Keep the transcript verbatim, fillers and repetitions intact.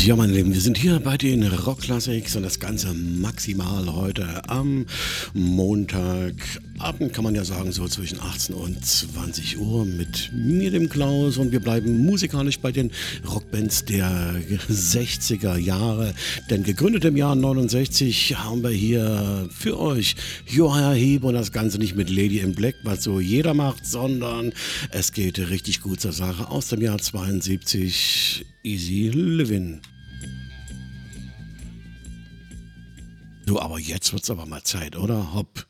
Ja, meine Lieben, wir sind hier bei den Rock Classics und das Ganze maximal heute am Montagabend, kann man ja sagen, so zwischen achtzehn und zwanzig Uhr mit mir, dem Klaus, und wir bleiben musikalisch bei den Rockbands der sechziger Jahre, denn gegründet im Jahr neunundsechzig haben wir hier für euch Uriah Heep und das Ganze nicht mit Lady in Black, was so jeder macht, sondern es geht richtig gut zur Sache aus dem Jahr zweiundsiebzig, Easy Livin'. So, aber jetzt wird's aber mal Zeit, oder? Hopp.